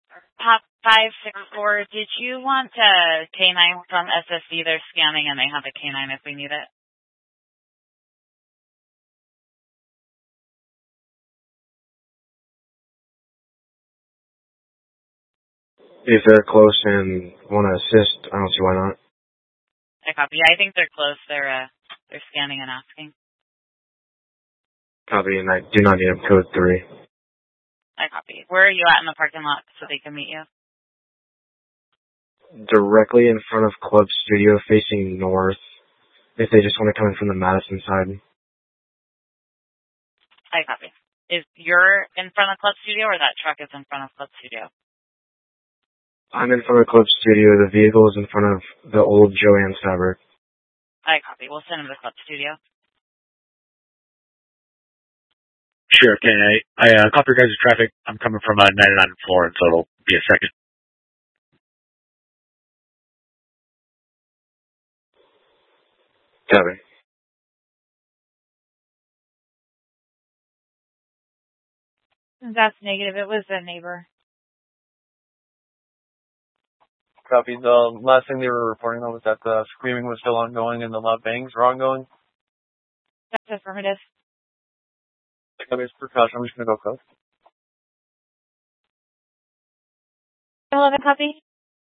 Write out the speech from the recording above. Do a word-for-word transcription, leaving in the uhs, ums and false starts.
Pop five six four, did you want a K nine from S S D? They're scanning and they have a K nine if we need it. If they're close and want to assist, I don't see why not. I copy. Yeah, I think they're close. They're uh, they're scanning and asking. Copy, and I do not need a code three. I copy. Where are you at in the parking lot so they can meet you? Directly in front of Club Studio, facing north. If they just want to come in from the Madison side. I copy. Is you're in front of Club Studio or that truck is in front of Club Studio? I'm in front of Club Studio. The vehicle is in front of the old Joanne's Fabric. I copy. We'll send him to Club Studio. Sure, okay. I, I uh, copy your guys' traffic. I'm coming from uh, ninety-nine and Florence, so it'll be a second. Copy. That's negative. It was a neighbor. Copy. The last thing they were reporting though was that the screaming was still ongoing and the loud bangs were ongoing. That's affirmative. Copy. As precaution, I'm just going to go code. eleven copy.